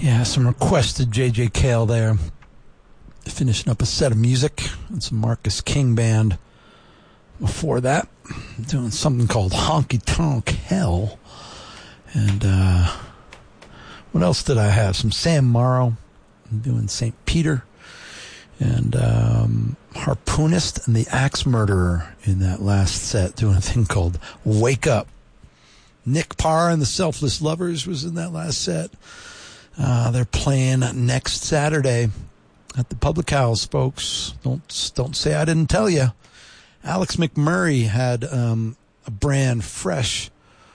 Yeah, some requested J.J. Cale there. Finishing up a set of music and some Marcus King Band. Before that, doing something called Honky Tonk Hell. And what else did I have? Some Sam Morrow. I'm doing St. Peter. And Harpoonist and the Axe Murderer in that last set, doing a thing called Wake Up. Nick Parr and the Selfless Lovers was in that last set. They're playing next Saturday at the Public House, folks. Don't say I didn't tell you. Alex McMurray had a brand fresh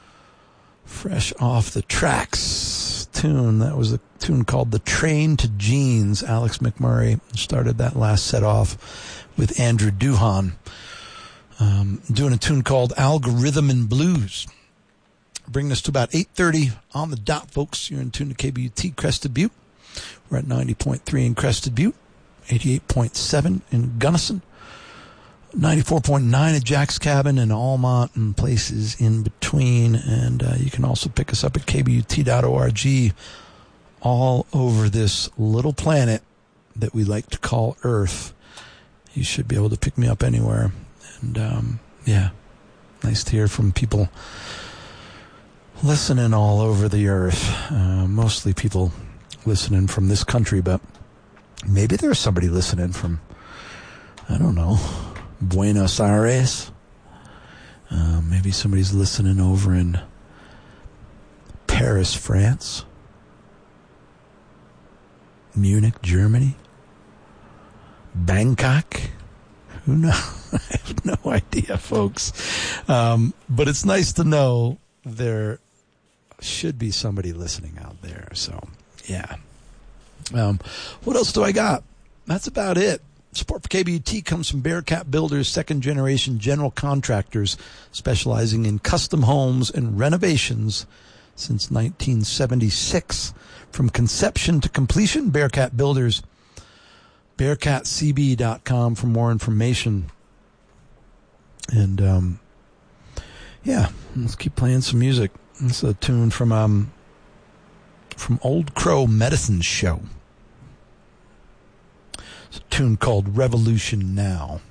off the tracks tune. That was a tune called The Train to Jeans. Alex McMurray started that last set off with Andrew Duhan. Doing a tune called Algorithm and Blues. Bringing us to about 8:30 on the dot, folks. You're in tune to KBUT Crested Butte. We're at 90.3 in Crested Butte, 88.7 in Gunnison, 94.9 at Jack's Cabin and Almont and places in between. And you can also pick us up at kbut.org all over this little planet that we like to call Earth. You should be able to pick me up anywhere. And, yeah, nice to hear from people listening all over the earth. Mostly people listening from this country, but maybe there's somebody listening from, I don't know, Buenos Aires. Maybe somebody's listening over in Paris, France. Munich, Germany. Bangkok. Who knows? I have no idea, folks. But it's nice to know there should be somebody listening out there. So, yeah. What else do I got? That's about it. Support for KBUT comes from Bearcat Builders, second-generation general contractors specializing in custom homes and renovations since 1976. From conception to completion, Bearcat Builders, bearcatcb.com for more information. And, yeah, let's keep playing some music. It's a tune from Old Crow Medicine Show. It's a tune called Revolution Now.